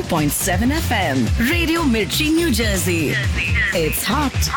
101.7 FM. Radio Mirchi, New Jersey. It's hot.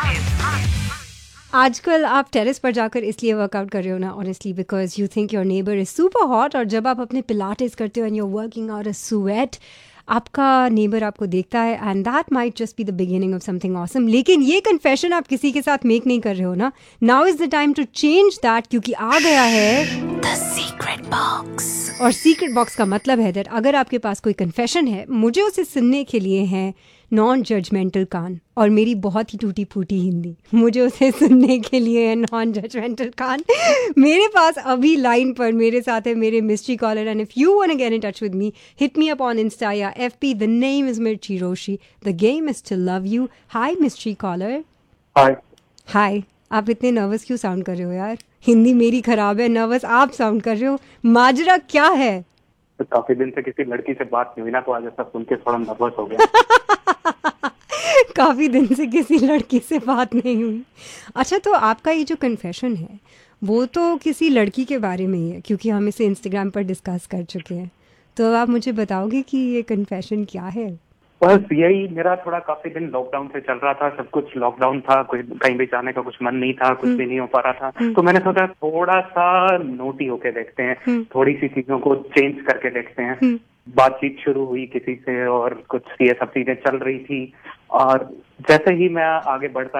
आजकल आप terrace पर जाकर इसलिए वर्कआउट कर रहे हो ना, honestly, because you think your neighbour is super hot. और जब आप अपने पिलाटेस करते हो and you are working out a sweat, आपका नेबर आपको देखता है and that might just be the beginning of something awesome. लेकिन ये कन्फेशन आप किसी के साथ मेक नहीं कर रहे हो ना. Now is the time to change that, क्योंकि आ गया है द सीक्रेट बॉक्स. और सीक्रेट बॉक्स का मतलब है दैट अगर आपके पास कोई कन्फेशन है, मुझे उसे सुनने के लिए है नॉन जजमेंटल कान और मेरी बहुत ही टूटी फूटी हिंदी. मुझे उसे सुनने के लिए है नॉन जजमेंटल कान. मेरे पास अभी लाइन पर मेरे साथ है मेरे mystery collar. And if you want to get in touch with me, hit me up on Insta या FB. द नेम इज मिर्ची रोशी. The game is to love you. Hi mystery collar. हाय. हाय. आप इतने nervous क्यों sound कर रहे हो यार? हिंदी मेरी खराब है, नर्वस आप साउंड कर रहे हो. माजरा क्या है? तो काफी दिन से किसी लड़की से बात नहीं हुई ना, तो आज ऐसा सुन के थोड़ा नर्वस हो गया. काफी दिन से किसी लड़की से बात नहीं हुई. अच्छा, तो आपका ये जो कन्फेशन है वो तो किसी लड़की के बारे में ही है, क्योंकि हम इसे इंस्टाग्राम पर डिस्कस कर चुके हैं. तो आप मुझे बताओगे कि ये कन्फेशन क्या है? बस यही, मेरा थोड़ा काफी दिन लॉकडाउन से चल रहा था, सब कुछ लॉकडाउन था, कोई कहीं भी जाने का कुछ मन नहीं था, कुछ भी नहीं हो पा रहा था. तो मैंने सोचा थोड़ा सा नोटी होके देखते हैं, थोड़ी सी चीजों को चेंज करके देखते हैं. बातचीत शुरू हुई किसी से और कुछ ये सब चीजें चल रही थी. और जैसे ही मैं आगे बढ़ता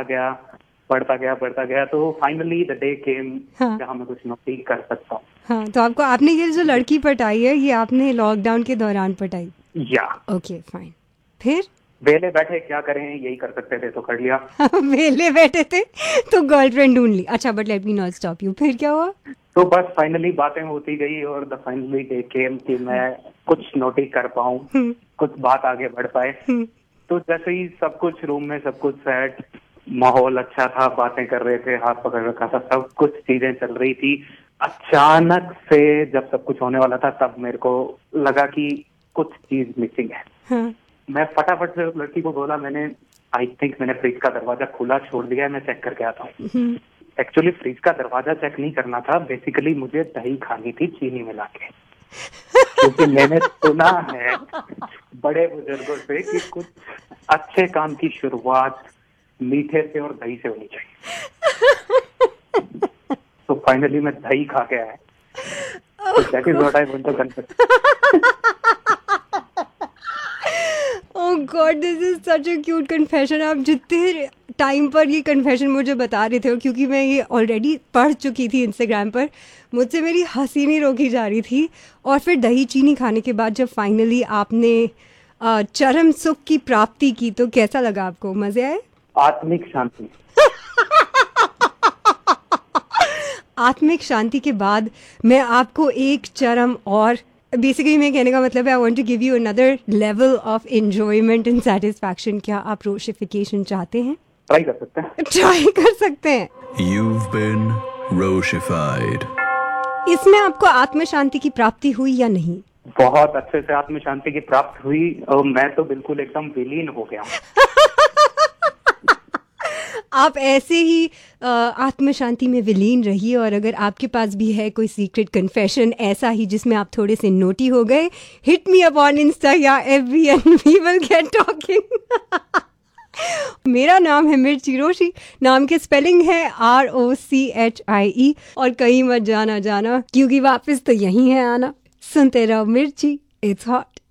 गया तो फाइनली द डे केम जहाँ मैं कुछ नोटी कर सकता हूँ. हाँ, तो आपने ये जो लड़की पटाई है, ये आपने लॉकडाउन के दौरान पटाई? या. Okay, fine. फिर वेले बैठे क्या करें, यही कर सकते थे तो कर लिया. वेले बैठे थे तो गर्लफ्रेंड ढूंढ ली. अच्छा, but let me not stop you. फिर क्या हुआ? तो बस फाइनली बातें होती गई और द फाइनली डे केम कि मैं कुछ नोटिस कर पाऊँ, कुछ बात आगे बढ़ पाए. तो जैसे ही सब कुछ रूम में सब कुछ सेट, माहौल अच्छा था, बातें कर रहे थे, हाथ पकड़ रखा था, सब कुछ चीजें चल रही थी. अचानक से जब सब कुछ होने वाला था तब मेरे को लगा कि कुछ चीज मिसिंग है. हाँ. मैं फटाफट से उस लड़की को बोला, आई थिंक मैंने फ्रिज का दरवाजा खुला छोड़ दिया है, मैं चेक करके आता हूँ. एक्चुअली फ्रिज का दरवाजा चेक नहीं करना था, बेसिकली मुझे दही खानी थी चीनी मिला के. क्योंकि मैंने सुना है बड़े बुजुर्गों से कि कुछ अच्छे काम की शुरुआत मीठे से और दही से होनी चाहिए. तो फाइनली मैं दही खा के आया. That is what I want to confess. Oh God, this is such a cute confession. आप जितने टाइम पर ये कन्फेशन मुझे बता रहे थे, और क्योंकि मैं ये ऑलरेडी पढ़ चुकी थी इंस्टाग्राम पर, मुझसे मेरी हंसी नहीं रोकी जा रही थी. और फिर दही चीनी खाने के बाद जब फाइनली आपने चरम सुख की प्राप्ति की, तो कैसा लगा आपको? मजे आए? आत्मिक शांति. आत्मिक शांति के बाद मैं आपको एक चरम, और बेसिकली मैं कहने का मतलब है I want to give you another level of enjoyment and satisfaction. क्या आप रोशिफिकेशन चाहते हैं? ट्राई कर सकते हैं. ट्राई कर सकते हैं. You've been Roshified. इसमें आपको आत्म शांति की प्राप्ति हुई या नहीं? बहुत अच्छे से आत्म शांति की प्राप्त हुई और मैं तो बिल्कुल एकदम विलीन हो गया. आप ऐसे ही आत्म शांति में विलीन रहिए. और अगर आपके पास भी है कोई सीक्रेट कन्फेशन ऐसा ही जिसमें आप थोड़े से नोटी हो गए, hit me up on Insta या FB and we will get talking. मेरा नाम है मिर्ची रोशी. नाम के स्पेलिंग है ROCHIE. और कहीं मत जाना क्योंकि वापस तो यहीं है आना. सुनते रहो मिर्ची. It's hot.